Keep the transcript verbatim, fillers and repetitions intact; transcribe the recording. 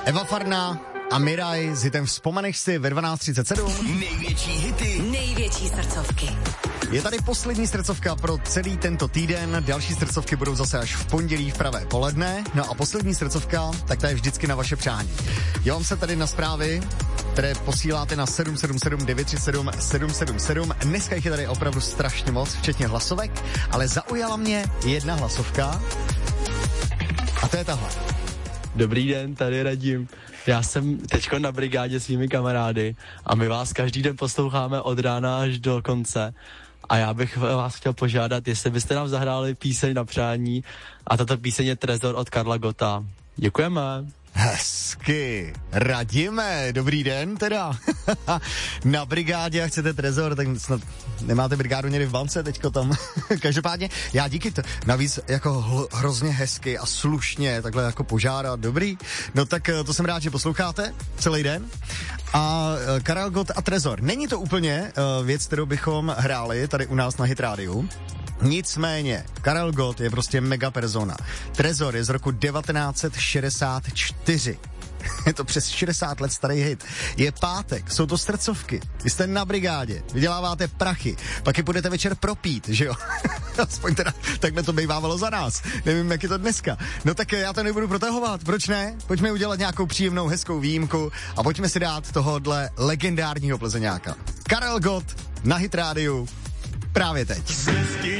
Eva Farná a Miraj s hitem Vzpomeneš si ve dvanáct třicet sedm. Největší hity, největší srdcovky. Je tady poslední srdcovka pro celý tento týden, další srdcovky budou zase až v pondělí v pravé poledne, no a poslední srdcovka, tak ta je vždycky na vaše přání. Dívám se tady na zprávy, které posíláte na sedm sedm sedm devět tři sedm sedm sedm sedm. Dneska jich je tady opravdu strašně moc, včetně hlasovek, ale zaujala mě jedna hlasovka a to je tahle. Dobrý den, tady Radim. Já jsem teďko na brigádě s svými kamarády a my vás každý den posloucháme od rána až do konce. A já bych vás chtěl požádat, jestli byste nám zahráli píseň na přání a tato píseň je Trezor od Karla Gotta. Děkujeme. Hezky. Radíme, dobrý den teda. Na brigádě a chcete Trezor, tak snad nemáte brigádu někdy v bance teďko tam. Každopádně, já díky to, navíc jako hl- hrozně hezky a slušně takhle jako požádat, dobrý. No tak to jsem rád, že posloucháte celý den. A uh, Karel Gott a Trezor. Není to úplně uh, věc, kterou bychom hráli tady u nás na Hit Rádiu. Nicméně, Karel Gott je prostě mega persona. Trezor je z roku devatenáct set šedesát čtyři. Je to přes šedesát let starý hit. Je pátek, jsou to srdcovky. Vy jste na brigádě, vyděláváte prachy, pak je budete večer propít, že jo? Aspoň teda takhle to bývávalo za nás. Nevím, jak je to dneska. No tak já to nebudu protahovat, proč ne? Pojďme udělat nějakou příjemnou, hezkou výjimku a pojďme si dát tohohle legendárního Plzeňáka. Karel Gott na Hit Rádiu právě teď.